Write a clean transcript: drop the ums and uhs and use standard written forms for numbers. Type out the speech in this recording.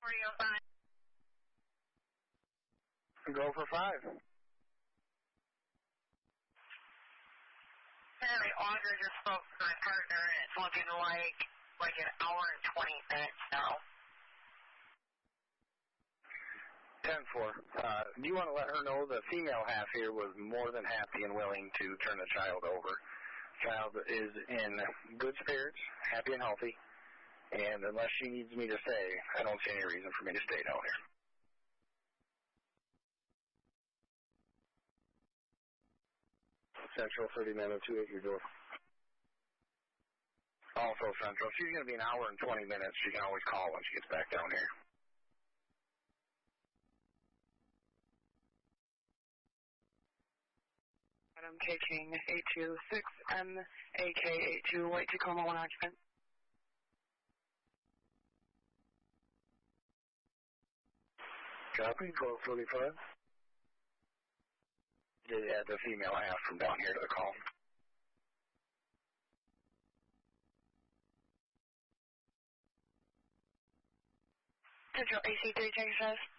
4005. Go for 5. Hey, Audra just spoke to my partner, and it's looking like an hour and 20 minutes now. 10-4. Do you want to let her know the female half here was more than happy and willing to turn the child over? Child is in good spirits, happy and healthy, and unless she needs me to stay, I don't see any reason for me to stay down here. Central 3902 at your door. Also Central. She's going to be an hour and 20 minutes. She can always call when she gets back down here. Adam K. King, 826MAK82, White Tacoma, 1 occupant. Copy, 1245. Did add the female half from down here to the call. Central AC3, check yourself.